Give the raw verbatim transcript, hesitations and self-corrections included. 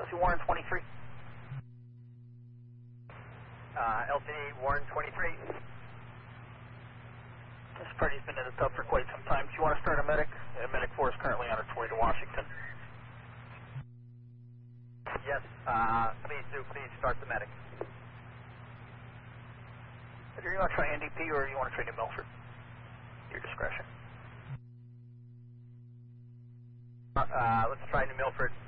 L C Warren twenty-three. Uh, L C D Warren twenty-three. This party's been in the tub for quite some time. Do you want to start a medic? Uh, medic four is currently on its way to Washington. Yes, uh, please do. Please start the medic. Do you want to try N D P or do you want to try New Milford? Your discretion. Uh, let's try New Milford.